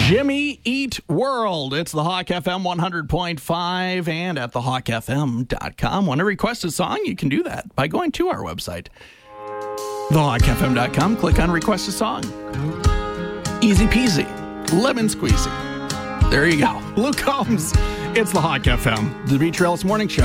Jimmy Eat World. It's the Hawk FM 100.5 and at thehawkfm.com. Want to request a song? You can do that by going to our website, thehawkfm.com. Click on Request a Song. Easy peasy. Lemon squeezy. There you go. Luke Combs. It's the Hawk FM, the Beach Trails Morning Show.